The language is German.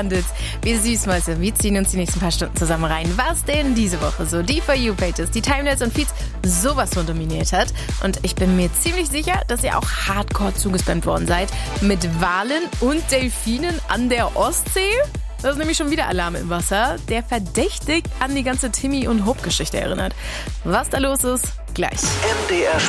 gelandet. Wir Süßmäuse, wir ziehen uns die nächsten paar Stunden zusammen rein. Was denn diese Woche so die For You-Pages, die Timelines und Feeds sowas von dominiert hat. Und ich bin mir ziemlich sicher, dass ihr auch hardcore zugespammt worden seid mit Walen und Delfinen an der Ostsee. Das ist nämlich schon wieder Alarm im Wasser, der verdächtig an die ganze Timmy- und Hope-Geschichte erinnert. Was da los ist, gleich. MDR